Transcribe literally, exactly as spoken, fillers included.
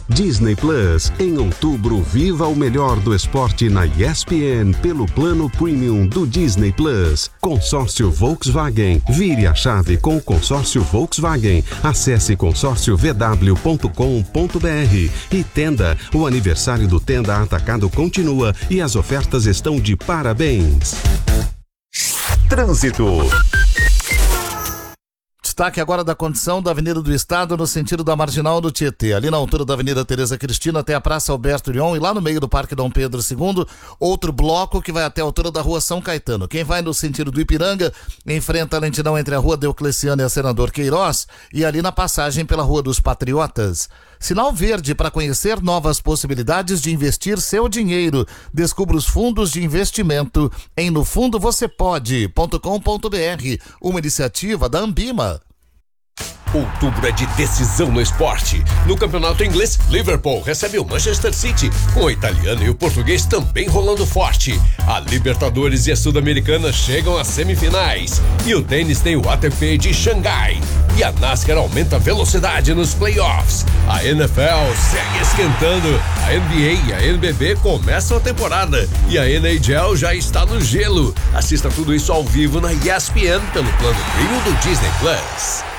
Disney Plus. Em outubro, viva o melhor do esporte na E S P N pelo plano Premium do Disney Plus. Consórcio Volkswagen. Vire a chave com o consórcio Volkswagen. Acesse consórcio v w ponto com ponto b r. E Tenda. O aniversário do Tenda Atacado continua e as ofertas estão de parabéns. Trânsito. Destaque agora da condição da Avenida do Estado no sentido da Marginal do Tietê, ali na altura da Avenida Tereza Cristina até a Praça Alberto Lyon e lá no meio do Parque Dom Pedro segundo, outro bloco que vai até a altura da Rua São Caetano. Quem vai no sentido do Ipiranga enfrenta a lentidão entre a Rua Diocleciano e a Senador Queiroz e ali na passagem pela Rua dos Patriotas. Sinal verde para conhecer novas possibilidades de investir seu dinheiro. Descubra os fundos de investimento em no fundo você pode ponto com ponto b r, uma iniciativa da Ambima. Outubro é de decisão no esporte. No campeonato inglês, Liverpool recebe o Manchester City, com o italiano e o português também rolando forte. A Libertadores e a Sul-Americana chegam às semifinais. E o tênis tem o A T P de Xangai. E a NASCAR aumenta a velocidade nos playoffs. A N F L segue esquentando. A N B A e a N B B começam a temporada. E a N H L já está no gelo. Assista tudo isso ao vivo na E S P N pelo plano Premium do Disney Plus.